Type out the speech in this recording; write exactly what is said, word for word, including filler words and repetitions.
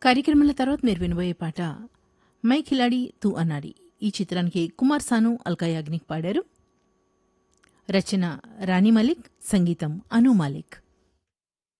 కార్యక్రమాల తర్వాత మీరు వినబోయే పాట మై ఖిలాడి తూ అన్నాడి ఈ చిత్రానికి కుమార్ సాను అల్కా యాగ్నిక్ పాడారు. రచన రాణి మలిక్, సంగీతం అను మాలిక్.